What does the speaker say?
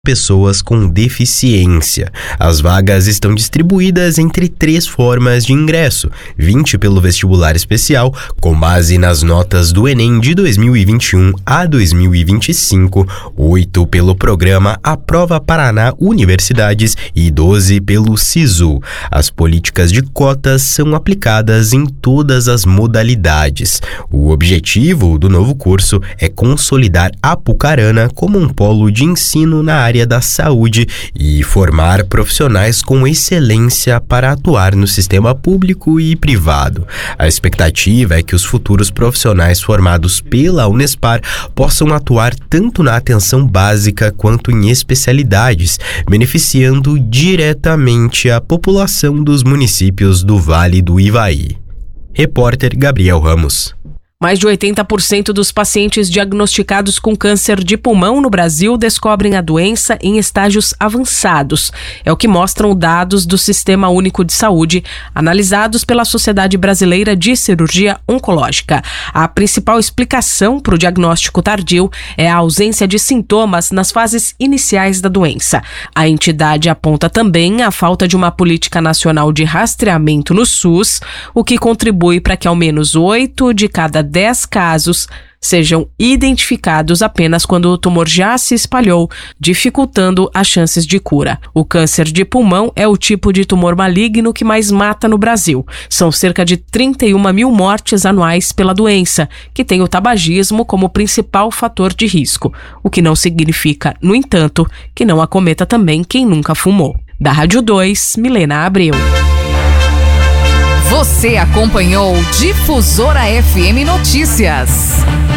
pessoas com deficiência. As vagas estão distribuídas entre 3 formas de ingresso: 20 pelo vestibular especial, com base nas notas do Enem de 2021 a 2025, 8 pelo programa Aprova Paraná Universidades e 12 pelo SISU. As políticas de cotas são aplicadas em todas as modalidades. O objetivo do novo curso é consolidar Apucarana como um polo de ensino na área da saúde e formar profissionais com excelência para atuar no sistema público e privado. A expectativa é que os futuros profissionais formados pela Unespar possam atuar tanto na atenção básica quanto em especialidades, beneficiando diretamente a população dos municípios do Vale do Ivaí. Repórter Gabriel Ramos. Mais de 80% dos pacientes diagnosticados com câncer de pulmão no Brasil descobrem a doença em estágios avançados. É o que mostram dados do Sistema Único de Saúde, analisados pela Sociedade Brasileira de Cirurgia Oncológica. A principal explicação para o diagnóstico tardio é a ausência de sintomas nas fases iniciais da doença. A entidade aponta também a falta de uma política nacional de rastreamento no SUS, o que contribui para que ao menos 8 de cada 10 casos sejam identificados apenas quando o tumor já se espalhou, dificultando as chances de cura. O câncer de pulmão é o tipo de tumor maligno que mais mata no Brasil. São cerca de 31 mil mortes anuais pela doença, que tem o tabagismo como principal fator de risco, o que não significa, no entanto, que não acometa também quem nunca fumou. Da Rádio 2, Milena Abreu. Você acompanhou Difusora FM Notícias.